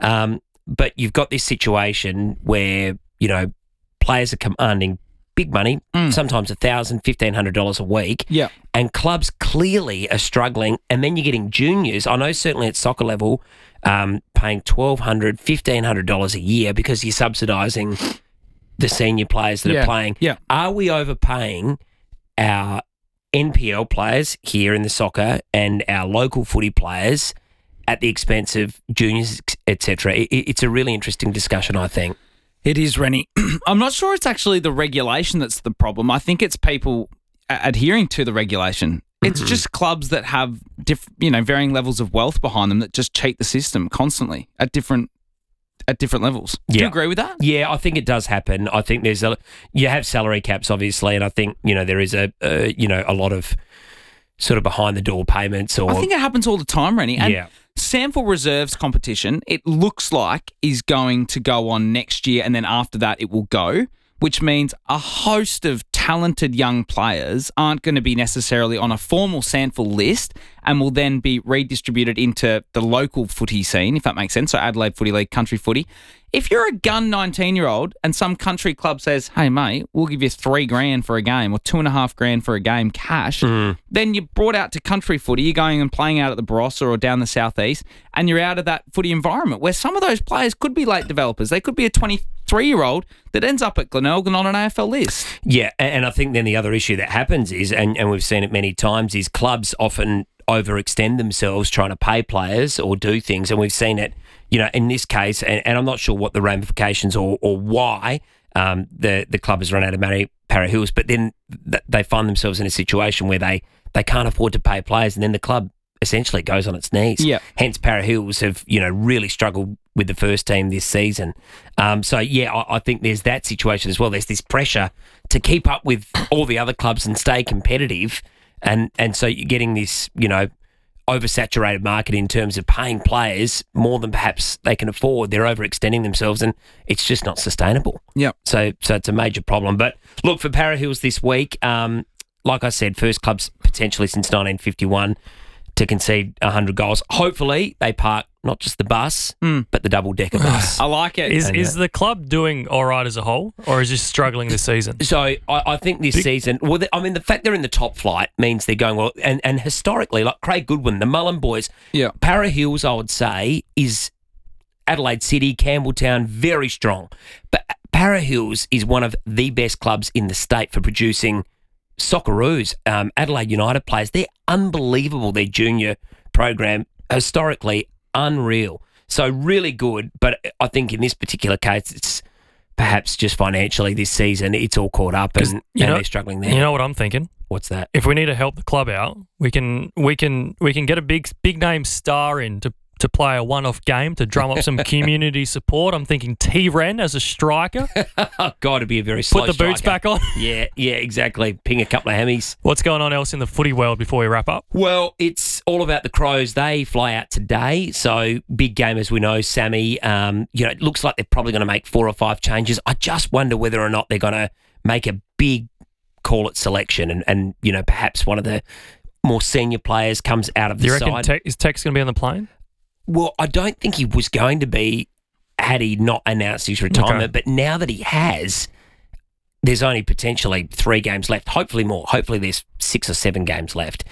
but you've got this situation where, players are commanding big money, sometimes $1,000, $1,500 a week. Yeah. And clubs clearly are struggling. And then you're getting juniors. I know certainly at soccer level, paying $1,200, $1,500 a year because you're subsidising the senior players that are playing. Yeah. Are we overpaying our NPL players here in the soccer and our local footy players at the expense of juniors, etc.? It's a really interesting discussion, I think. It is, Rennie. I'm not sure it's actually the regulation that's the problem. I think it's people adhering to the regulation. It's just clubs that have varying levels of wealth behind them that just cheat the system constantly at different levels. Do you agree with that? Yeah, I think it does happen. I think you have salary caps, obviously, and I think there is a lot of sort of behind the door payments. Or I think it happens all the time, Rennie. And yeah. Sample Reserves competition, it looks like, is going to go on next year, and then after that it will go, which means a host of talented young players aren't going to be necessarily on a formal SANFL list and will then be redistributed into the local footy scene, if that makes sense, so Adelaide Footy League, country footy. If you're a gun 19-year-old and some country club says, hey, mate, we'll give you $3,000 for a game or $2,500 for a game cash, then you're brought out to country footy, you're going and playing out at the Barossa or down the southeast, and you're out of that footy environment where some of those players could be late developers. They could be a 23-year-old that ends up at Glenelg on an AFL list. Yeah, and I think then the other issue that happens is, and we've seen it many times, is clubs often overextend themselves trying to pay players or do things, and we've seen it, in this case, and I'm not sure what the ramifications or why the club has run out of Para Hills, but then they find themselves in a situation where they can't afford to pay players, and then the club essentially goes on its knees. Yeah. Hence, Para Hills have really struggled with the first team this season. I think there's that situation as well. There's this pressure to keep up with all the other clubs and stay competitive, and so you're getting this oversaturated market in terms of paying players more than perhaps they can afford. They're overextending themselves, and it's just not sustainable. Yeah. So it's a major problem. But look, for Para Hills this week, like I said, first clubs potentially since 1951 to concede 100 goals. Hopefully they park not just the bus, but the double-decker bus. I like it. Is the club doing all right as a whole, or is it struggling this season? So I think this season, the fact they're in the top flight means they're going well. And historically, like Craig Goodwin, the Mullen boys, Para Hills, I would say, is Adelaide City, Campbelltown, very strong. But Para Hills is one of the best clubs in the state for producing Socceroos. Adelaide United players, they're unbelievable. Their junior program, historically unreal. So really good, but I think in this particular case, it's perhaps just financially this season, it's all caught up and they're struggling there. You know what I'm thinking? What's that? If we need to help the club out, we can get a big name star in to play a one-off game to drum up some community support. I'm thinking T-Ren as a striker. Got to be a very slow Put the boots striker. back on. Yeah, exactly. Ping a couple of hammies. What's going on else in the footy world before we wrap up? Well, it's all about the Crows. They fly out today, so big game as we know, Sammy. It looks like they're probably going to make 4 or 5 changes. I just wonder whether or not they're going to make a big call at selection and perhaps one of the more senior players comes out of the side. Do you reckon is Tex going to be on the plane? Well, I don't think he was going to be had he not announced his retirement, but now that he has, there's only potentially 3 games left, hopefully more. Hopefully there's 6 or 7 games left.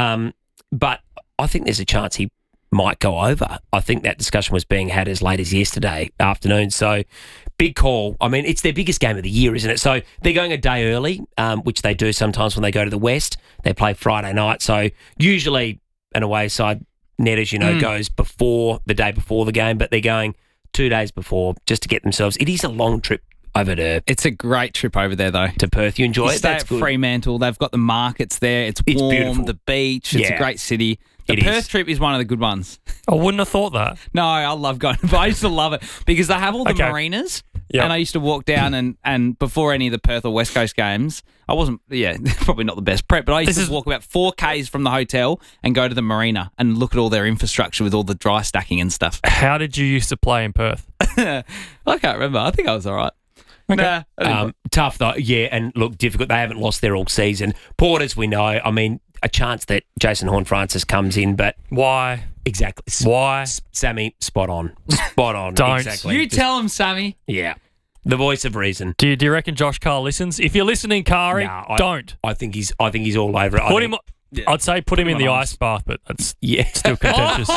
But I think there's a chance he might go over. I think that discussion was being had as late as yesterday afternoon. So big call. I mean, it's their biggest game of the year, isn't it? So they're going a day early, which they do sometimes when they go to the West. They play Friday night. So usually an away side, net, as you know, goes before the day before the game, but they're going 2 days before just to get themselves. It is a long trip over to. It's a great trip over there, though. To Perth, you enjoy it. Stay That's at good. Fremantle. They've got the markets there. It's warm. Beautiful. The beach. It's a great city. The Perth trip is one of the good ones. I wouldn't have thought that. No, I love going. But I used to love it because they have all the marinas. Yep. And I used to walk down and before any of the Perth or West Coast games, I wasn't, probably not the best prep, but I used to walk about 4 Ks from the hotel and go to the marina and look at all their infrastructure with all the dry stacking and stuff. How did you used to play in Perth? I can't remember. I think I was all right. Okay. Tough though, and look, difficult. They haven't lost there all season. Port, as we know, I mean, a chance that Jason Horne-Francis comes in, but why? Exactly. Why? Sammy, spot on. Spot on. Don't. Exactly. You tell him, Sammy. Yeah. The voice of reason. Do you reckon Josh Carr listens? If you're listening, Kari, don't. I think he's all over it. I'd say put him in the ice bath, but that's still contentious.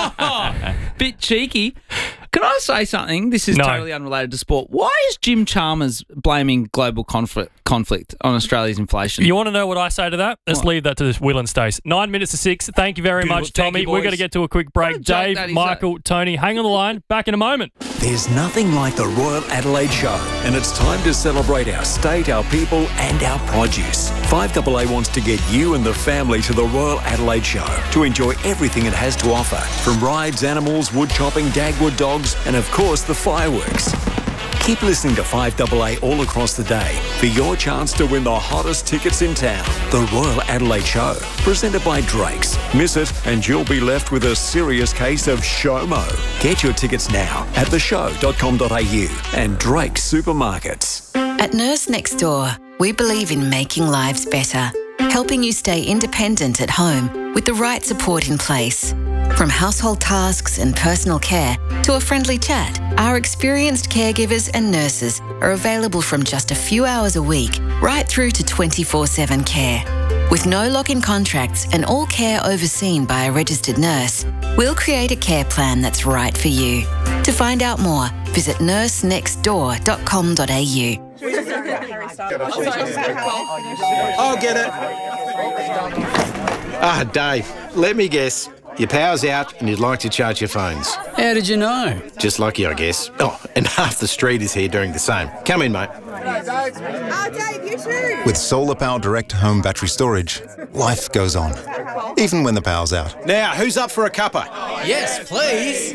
Bit cheeky. Can I say something? This is totally unrelated to sport. Why is Jim Chalmers blaming global conflict on Australia's inflation? You want to know what I say to that? Let's leave that to Will and Stace. 9 minutes to 6. Thank you very much, Tommy. We're going to get to a quick break. Dave, Michael, Tony, hang on the line. Back in a moment. There's nothing like the Royal Adelaide Show, and it's time to celebrate our state, our people, and our produce. 5AA wants to get you and the family to the Royal Adelaide Show to enjoy everything it has to offer, from rides, animals, wood chopping, Dagwood dogs, and of course the fireworks. Keep listening to 5AA all across the day for your chance to win the hottest tickets in town. The Royal Adelaide Show, presented by Drake's. Miss it and you'll be left with a serious case of SHOMO. Get your tickets now at theshow.com.au and Drake's Supermarkets. At Nurse Next Door, we believe in making lives better, helping you stay independent at home with the right support in place. From household tasks and personal care to a friendly chat, our experienced caregivers and nurses are available from just a few hours a week right through to 24/7 care. With no lock-in contracts and all care overseen by a registered nurse, we'll create a care plan that's right for you. To find out more, visit nursenextdoor.com.au. I'll get it. Dave, let me guess. Your power's out and you'd like to charge your phones. How did you know? Just lucky, I guess. Oh, and half the street is here doing the same. Come in, mate. Dave, you too. With Solar Power Direct Home Battery Storage, life goes on, even when the power's out. Now, who's up for a cuppa? Yes, please.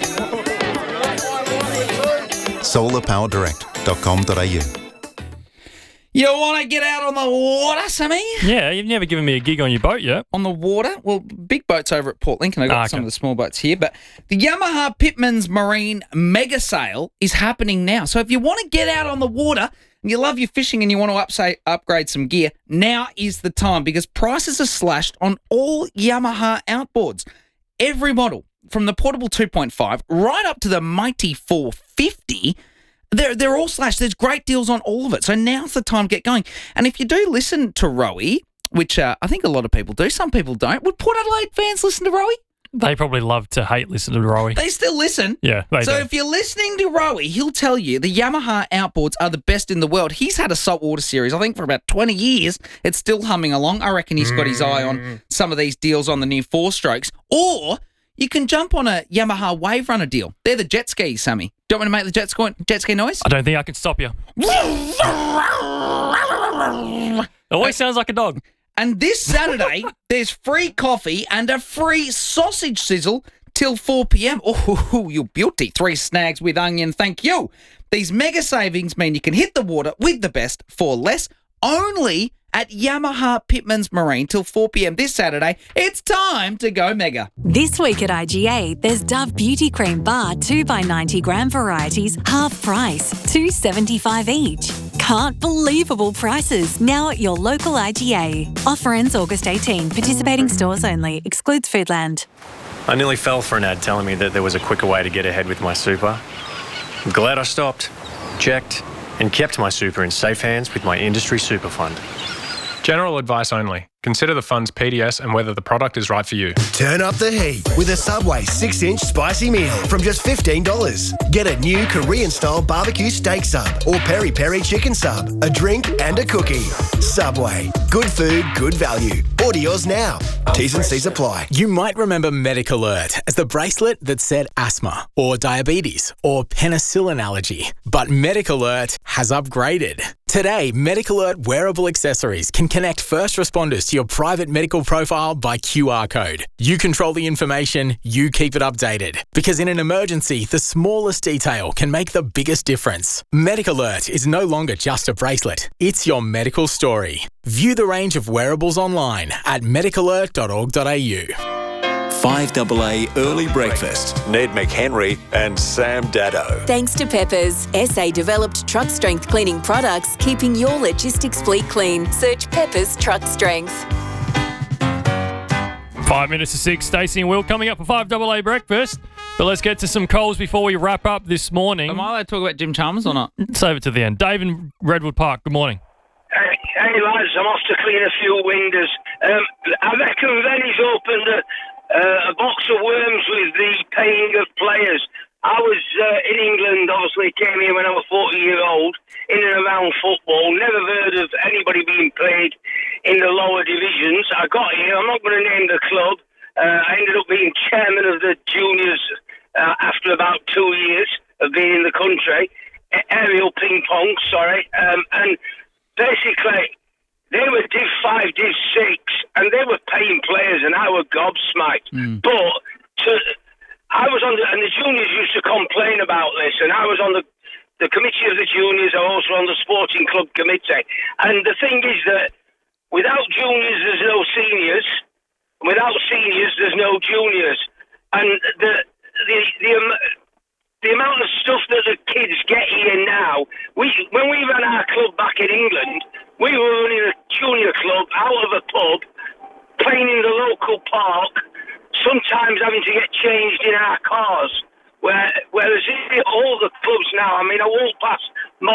solarpowerdirect.com.au. You want to get out on the water, Sammy? Yeah, you've never given me a gig on your boat yet. On the water? Well, big boats over at Port Lincoln. I've got some of the small boats here. But the Yamaha Pitmans Marine Mega Sale is happening now. So if you want to get out on the water and you love your fishing and you want to upgrade some gear, now is the time because prices are slashed on all Yamaha outboards. Every model, from the portable 2.5 right up to the mighty 450, they're all slashed. There's great deals on all of it. So now's the time to get going. And if you do listen to Rowie, which I think a lot of people do, some people don't, would Port Adelaide fans listen to Rowie? They probably love to hate listen to Rowie. They still listen. Yeah, they do. So if you're listening to Rowie, he'll tell you the Yamaha outboards are the best in the world. He's had a saltwater series, I think, for about 20 years. It's still humming along. I reckon he's got his eye on some of these deals on the new 4-strokes. Or you can jump on a Yamaha Wave Runner deal. They're the jet skis, Sammy. Do you want me to make the jet ski noise? I don't think I can stop you. It always sounds like a dog. And this Saturday, there's free coffee and a free sausage sizzle till 4 p.m. Oh, you beauty. 3 snags with onion, thank you. These mega savings mean you can hit the water with the best for less, only at Yamaha Pitmans Marine till 4 p.m. this Saturday. It's time to go mega. This week at IGA, there's Dove Beauty Cream Bar 2x90 gram varieties, half price, $2.75 each. Can't believable prices now at your local IGA. Offer ends August 18. Participating stores only. Excludes Foodland. I nearly fell for an ad telling me that there was a quicker way to get ahead with my super. I'm glad I stopped, checked, and kept my super in safe hands with my industry super fund. General advice only. Consider the fund's PDS and whether the product is right for you. Turn up the heat with a Subway 6-inch spicy meal from just $15. Get a new Korean-style barbecue steak sub or peri-peri chicken sub, a drink and a cookie. Subway. Good food, good value. Order yours now. T's and C's apply. You might remember MedicAlert as the bracelet that said asthma or diabetes or penicillin allergy. But MedicAlert has upgraded. Today, MedicAlert wearable accessories can connect first responders to your private medical profile by QR code. You control the information, you keep it updated. Because in an emergency, the smallest detail can make the biggest difference. MedicAlert is no longer just a bracelet, it's your medical story. View the range of wearables online at medicalert.org.au. 5AA Early Breakfast. Ned McHenry and Sam Daddo. Thanks to Peppers, SA developed truck strength cleaning products, keeping your logistics fleet clean. Search Peppers Truck Strength. 5 minutes to 6. Stacey and Will coming up for 5AA Breakfast. But let's get to some calls before we wrap up this morning. Am I allowed to talk about Jim Chalmers or not? Save it to the end. Dave in Redwood Park, good morning. Hey lads, I'm off to clean a few windows. I reckon Venny's opened a box of worms with the paying of players. I was in England, obviously came here when I was 40-year-old, in and around football, never heard of anybody being paid in the lower divisions. I got here, I'm not going to name the club, I ended up being chairman of the juniors after about 2 years of being in the country, aerial ping pong, and basically they were Div 5, Div 6, and they were paying players, and I were gobsmacked. But I was on and the juniors used to complain about this, and I was on the committee of the juniors. I was also on the sporting club committee. And the thing is that without juniors, there's no seniors. Without seniors, there's no juniors. And the amount of stuff that the kids get here now, when we ran our club back in England, we were running a junior club out of a pub, playing in the local park, sometimes having to get changed in our cars. Whereas all the clubs now, I mean, I walk past